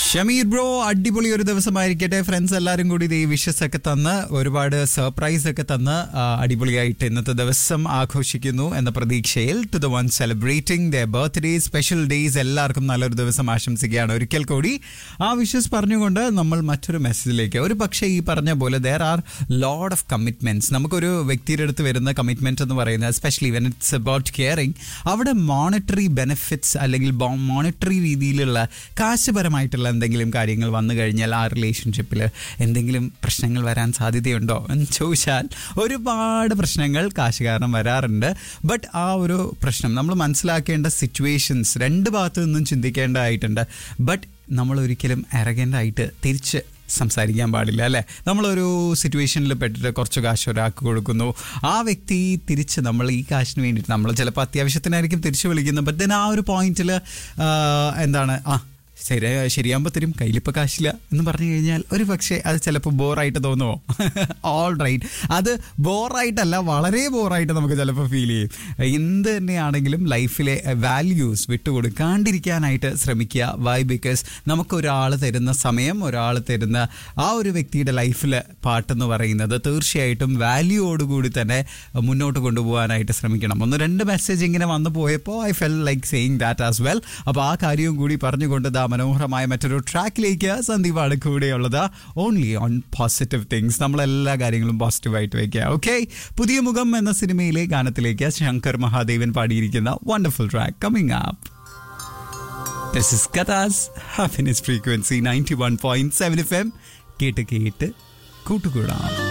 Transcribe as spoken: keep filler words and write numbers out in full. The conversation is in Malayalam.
ഷമീർ ബ്രോ, അടിപൊളി ഒരു ദിവസമായിരിക്കട്ടെ. ഫ്രണ്ട്സ് എല്ലാവരും കൂടി ഈ വിഷസ് ഒക്കെ തന്ന് ഒരുപാട് സർപ്രൈസ് ഒക്കെ തന്ന് അടിപൊളിയായിട്ട് ഇന്നത്തെ ദിവസം ആഘോഷിക്കുന്നു എന്ന പ്രതീക്ഷയിൽ to the one celebrating the birthday special days എല്ലാവർക്കും നല്ലൊരു ദിവസം ആശംസിക്കുകയാണ് ഒരിക്കൽ കൂടി. ആ വിഷസ് പറഞ്ഞുകൊണ്ട് നമ്മൾ മറ്റൊരു മെസ്സേജിലേക്ക്, ഒരു പക്ഷേ ഈ പറഞ്ഞ പോലെ there are load of commitments. നമുക്കൊരു വ്യക്തിയുടെ അടുത്ത് വരുന്ന കമ്മിറ്റ്മെന്റ് എന്ന് പറയുന്നത് especially when it's about caring, അവിടെ മോണിറ്ററി ബെനിഫിറ്റ്സ് അല്ലെങ്കിൽ മോണിറ്ററി രീതിയിലുള്ള കാശുപരമായിട്ടുള്ള എന്തെങ്കിലും കാര്യങ്ങൾ വന്നു കഴിഞ്ഞാൽ ആ റിലേഷൻഷിപ്പിൽ എന്തെങ്കിലും പ്രശ്നങ്ങൾ വരാൻ സാധ്യതയുണ്ടോ എന്ന് ചോദിച്ചാൽ ഒരുപാട് പ്രശ്നങ്ങൾ കാശ് കാരണം വരാറുണ്ട്. ബട്ട് ആ ഒരു പ്രശ്നം നമ്മൾ മനസ്സിലാക്കേണ്ട സിറ്റുവേഷൻസ് രണ്ട് ഭാഗത്തു നിന്നും ചിന്തിക്കേണ്ടതായിട്ടുണ്ട്. ബട്ട് നമ്മൾ ഒരിക്കലും അരഗൻ്റായിട്ട് തിരിച്ച് സംസാരിക്കാൻ പാടില്ല, അല്ലേ? നമ്മളൊരു സിറ്റുവേഷനിൽ പെട്ടിട്ട് കുറച്ച് കാശ് ഒരാൾക്ക് കൊടുക്കുന്നു, ആ വ്യക്തി തിരിച്ച് നമ്മൾ ഈ കാശിന് വേണ്ടിയിട്ട് നമ്മൾ ചിലപ്പോൾ അത്യാവശ്യത്തിനായിരിക്കും തിരിച്ച് വിളിക്കുന്നത്. ബട്ട് ദെൻ ആ ഒരു പോയിന്റിൽ എന്താണ് ആ ശരി ശരിയാകുമ്പോൾ തരും, കയ്യിലിപ്പോൾ കാശില്ല എന്ന് പറഞ്ഞു കഴിഞ്ഞാൽ ഒരു പക്ഷേ അത് ചിലപ്പോൾ ബോറായിട്ട് തോന്നുമോ? ഓൾ റൈറ്റ്, അത് ബോറായിട്ടല്ല, വളരെ ബോറായിട്ട് നമുക്ക് ചിലപ്പോൾ ഫീൽ ചെയ്യും. എന്ത് തന്നെയാണെങ്കിലും ലൈഫിലെ വാല്യൂസ് വിട്ടുകൊടുക്കാണ്ടിരിക്കാനായിട്ട് ശ്രമിക്കുക. വൈ? ബിക്കോസ് നമുക്കൊരാൾ തരുന്ന സമയം, ഒരാൾ തരുന്ന ആ ഒരു വ്യക്തിയുടെ ലൈഫിൽ പാട്ടെന്ന് പറയുന്നത് തീർച്ചയായിട്ടും വാല്യൂയോടുകൂടി തന്നെ മുന്നോട്ട് കൊണ്ടുപോകാനായിട്ട് ശ്രമിക്കണം. ഒന്ന് രണ്ട് മെസ്സേജ് ഇങ്ങനെ വന്നു പോയപ്പോൾ I fell like saying that as well. അപ്പോൾ ആ കാര്യവും കൂടി പറഞ്ഞുകൊണ്ട് ദാ മനോഹരമായ മറ്റൊരു ട്രാക്കിലേക്ക് സന്ദീപാണ് കൂടെയുള്ളത്. Only on positive things. നമ്മളെല്ലാ കാര്യങ്ങളും പോസിറ്റീവായിട്ട് വയ്ക്കുക. ഓക്കെ, പുതിയ മുഖം എന്ന സിനിമയിലെ ഗാനത്തിലേക്ക് Shankar Mahadevan പാടിയിരിക്കുന്ന wonderful track coming up. This is കഥാസ് happiness frequency ninety one point seven F M. കേട്ട് കേട്ട് കൂട്ടുകൂടാം.